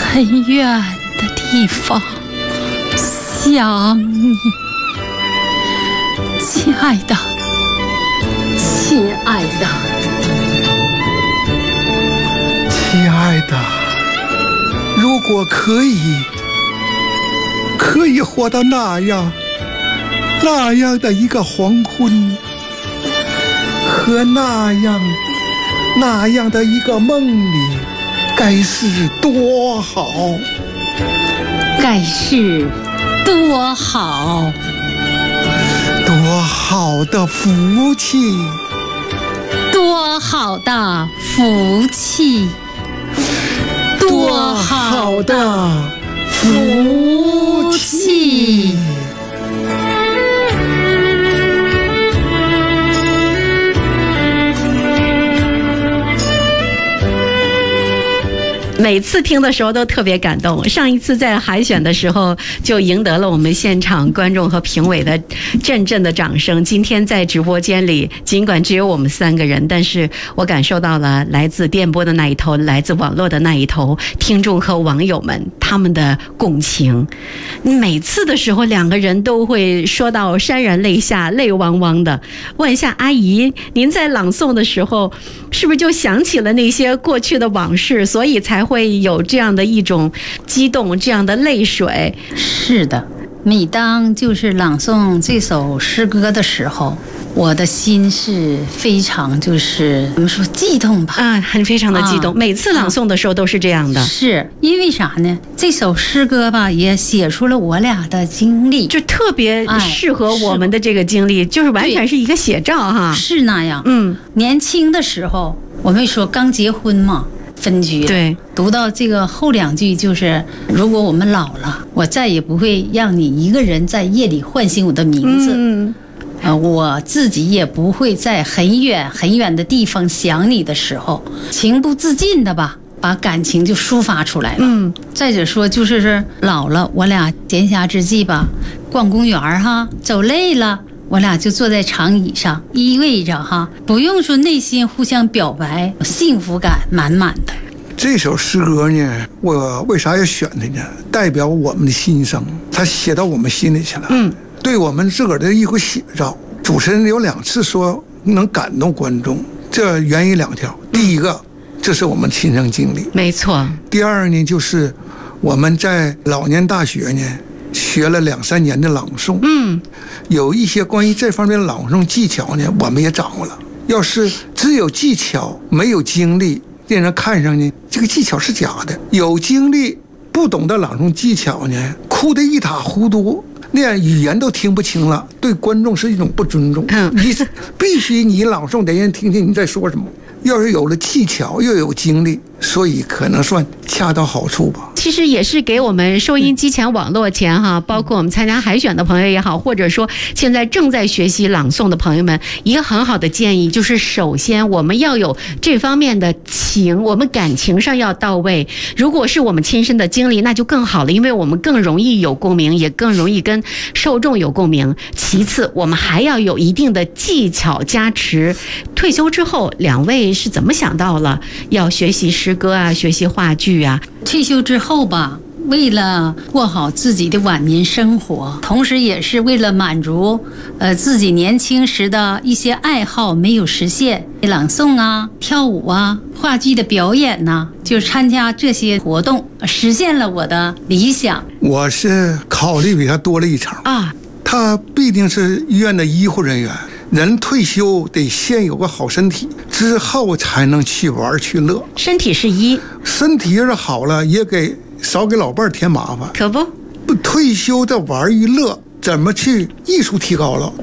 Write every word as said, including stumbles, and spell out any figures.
很远的地方想你，亲爱的，亲爱的， 亲爱的，如果可以，可以活到那样那样的一个黄昏，和那样那样的一个梦里，该是多好， 该是多好， 多好的福气， 多好的福气，多好的福气。 每次听的时候都特别感动。上一次在海选的时候就赢得了我们现场观众和评委的阵阵的掌声。今天在直播间里，尽管只有我们三个人，但是我感受到了来自电波的那一头，来自网络的那一头，听众和网友们他们的共情。每次的时候，两个人都会说到潸然泪下，泪汪汪的。问一下阿姨，您在朗诵的时候，是不是就想起了那些过去的往事，所以才会有这样的一种激动，这样的泪水？ 是的，每当就是朗诵这首诗歌的时候，我的心是非常就是怎么说激动吧？ 啊，很非常的激动。啊、每次朗诵的时候都是这样的。 是因为啥呢？这首诗歌吧，也写出了我俩的经历， 就特别适合我们的这个经历，哎、是就是完全是一个写照哈。 是那样。嗯，年轻的时候，我们说刚结婚嘛。分居， 对， 读到这个后两句就是如果我们老了，我再也不会让你一个人在夜里唤醒我的名字，嗯，呃，我自己也不会在很远很远的地方想你的时候，情不自禁的吧把感情就抒发出来了。嗯，再者说就是是老了，我俩闲暇之际吧逛公园哈，走累了，我俩就坐在长椅上依偎着哈，不用说内心互相表白，幸福感满满的。 这首诗歌呢，我为啥要选它呢？代表我们的心声，它写到我们心里去了。嗯，对我们自个儿的一个写照。主持人有两次说能感动观众，这原因两条。第一个，这是我们亲身经历， 没错。 第二呢，就是我们在老年大学呢。学了两三年的朗诵，嗯，有一些关于这方面的朗诵技巧呢，我们也掌握了。要是只有技巧没有经历，令人看上呢，这个技巧是假的。有经历不懂得朗诵技巧呢，哭得一塌糊涂，那样语言都听不清了，对观众是一种不尊重。嗯，你必须你朗诵得人听听你在说什么。要是有了技巧又有经历，所以可能算恰到好处吧。 其实也是给我们收音机前、网络前哈，包括我们参加海选的朋友也好，或者说现在正在学习朗诵的朋友们，一个很好的建议就是：首先我们要有这方面的情，我们感情上要到位。如果是我们亲身的经历，那就更好了，因为我们更容易有共鸣，也更容易跟受众有共鸣。其次，我们还要有一定的技巧加持。退休之后，两位是怎么想到了要学习诗歌啊，学习话剧啊？ 退休之后吧，为了过好自己的晚年生活，同时也是为了满足呃自己年轻时的一些爱好没有实现，朗诵啊、跳舞啊、话剧的表演呐、啊，就参加这些活动，实现了我的理想。 我是考虑比他多了一层啊，他必定是医院的医护人员。人退休得先有个好身体，之后才能去玩去乐。 身体是一， 身体要是好了，也给少给老伴儿添麻烦。 可不， 不退休的玩娱乐，怎么去艺术提高了？